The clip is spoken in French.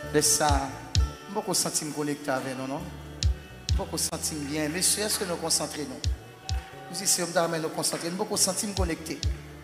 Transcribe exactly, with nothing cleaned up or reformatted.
Laisse ça. Beaucoup sentir me connecter avec nous, non? Beaucoup sentir bien. Monsieur, est-ce que nous concentrons nous? Nous ici, on doit nous concentrer. Beaucoup sentir me connecter.